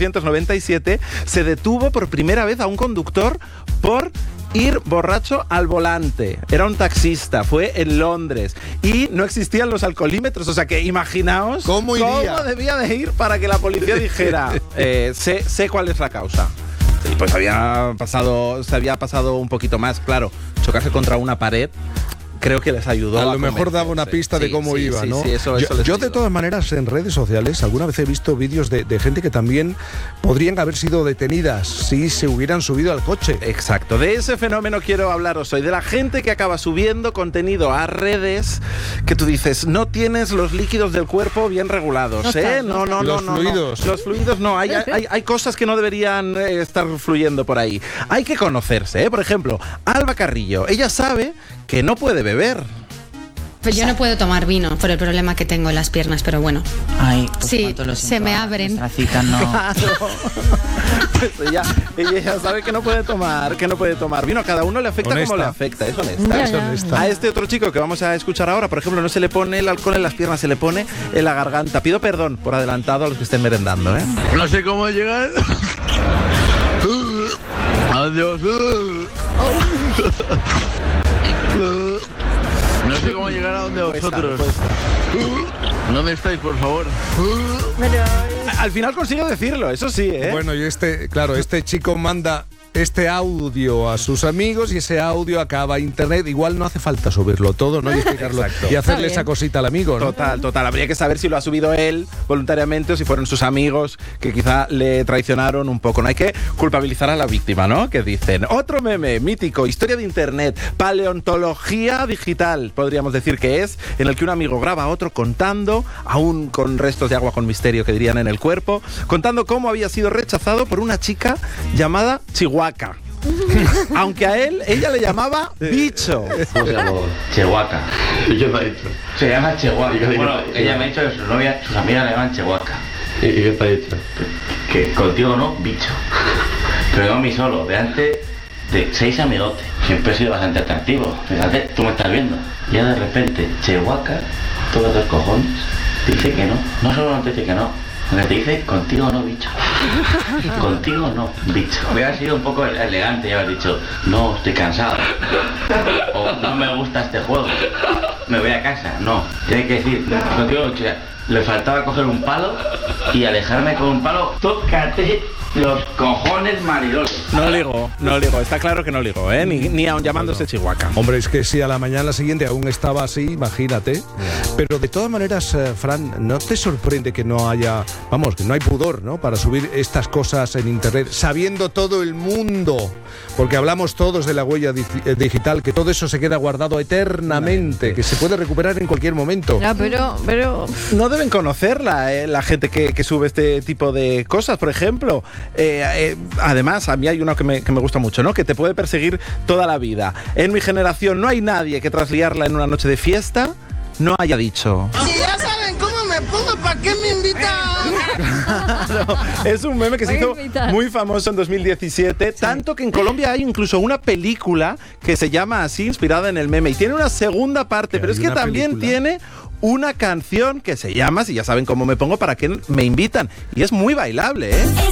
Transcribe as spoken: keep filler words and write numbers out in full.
ochocientos noventa y siete se detuvo por primera vez a un conductor por ir borracho al volante. Era un taxista, fue en Londres y no existían los alcoholímetros, o sea que imaginaos cómo, iría? cómo debía de ir para que la policía dijera eh, sé, sé cuál es la causa. Y pues había pasado, se había pasado un poquito más, claro, chocarse contra una pared. Creo que les ayudó. A lo mejor daba una pista de cómo sí, iba, sí, ¿no? Sí, eso, yo eso les yo de todas maneras, en redes sociales, alguna vez he visto vídeos de, de gente que también podrían haber sido detenidas si se hubieran subido al coche. Exacto, de ese fenómeno quiero hablaros hoy, de la gente que acaba subiendo contenido a redes que tú dices, no tienes los líquidos del cuerpo bien regulados, no ¿eh? está, No, no, no, los no, fluidos. No. Los fluidos no, hay, hay, hay cosas que no deberían estar fluyendo por ahí. Hay que conocerse, ¿eh? Por ejemplo, Alba Carrillo, ella sabe que no puede beber. Pues yo no puedo tomar vino por el problema que tengo en las piernas, pero bueno. Ay, pues sí, se me abren. Cita, no. Claro. Pues ella, ella ya sabe que no puede tomar, que no puede tomar vino. A cada uno le afecta honesta. como le afecta, es honesta. Ya, Es ya. honesta. A este otro chico que vamos a escuchar ahora, por ejemplo, no se le pone el alcohol en las piernas, se le pone en la garganta. Pido perdón por adelantado a los que estén merendando, ¿eh? No sé cómo llegar. Adiós. No sé cómo llegar a donde vosotros. ¿Dónde estáis, por favor? Al final consigo decirlo, eso sí, ¿eh? Bueno, y este, claro, este chico manda este audio a sus amigos y ese audio acaba a internet. Igual no hace falta subirlo todo, ¿no? Y explicarlo Exacto. y hacerle Está esa bien. cosita al amigo, ¿no? Total, total. Habría que saber si lo ha subido él voluntariamente o si fueron sus amigos que quizá le traicionaron un poco. No hay que culpabilizar a la víctima, ¿no? Que dicen. Otro meme mítico, historia de internet, paleontología digital, podríamos decir que es, en el que un amigo graba a otro contando, aún con restos de agua con misterio que dirían en el cuerpo, contando cómo había sido rechazado por una chica llamada Chihuahua. Aunque a él, ella le llamaba bicho. ¿Cómo se llama? Chihuahua. ¿Y qué te ha dicho? Se llama Chihuahua. ¿Y qué- Bueno, y qué- ella me ha dicho que sus novias, sus amigas le llaman Chihuahua. ¿Y, y qué te ha dicho? Que contigo no, bicho. Pero no a mí solo, delante de seis amigotes. Siempre he sido bastante atractivo. Fíjate, tú me estás viendo. Ya de repente, Chihuahua, todos los cojones, dice que no. No solo no te dice que no, sino que te dice contigo no, bicho. Contigo no, bicho. Hubiera sido un poco elegante y haber dicho, no, estoy cansado. O no me gusta este juego. Me voy a casa. No, tiene que decir, contigo, o sea, le faltaba coger un palo y alejarme con un palo. Tócate los cojones, Marilol. No ligo, no ligo. Está claro que no ligo, ¿eh? Ni, ni aun llamándose Chihuahua. Hombre, es que si a la mañana siguiente aún estaba así, imagínate. Pero de todas maneras, eh, Fran, ¿no te sorprende que no haya, vamos, que no hay pudor, ¿no? Para subir estas cosas en internet, sabiendo todo el mundo, porque hablamos todos de la huella di- eh, digital, que todo eso se queda guardado eternamente, que se puede recuperar en cualquier momento. Ya, pero, pero No deben conocerla, ¿eh? La gente que, que sube este tipo de cosas, por ejemplo. Eh, eh, además, a mí hay uno que me, que me gusta mucho, ¿no? Que te puede perseguir toda la vida. En mi generación no hay nadie que tras liarla en una noche de fiesta no haya dicho. Si ya saben cómo me pongo, ¿para qué me invitan? No, es un meme que se Voy a hizo invitar. muy famoso en dos mil diecisiete, tanto que en Colombia hay incluso una película que se llama así, inspirada en el meme, y tiene una segunda parte, Que pero hay es que una también película. tiene una canción que se llama, si ya saben cómo me pongo, para qué me invitan, y es muy bailable, ¿eh?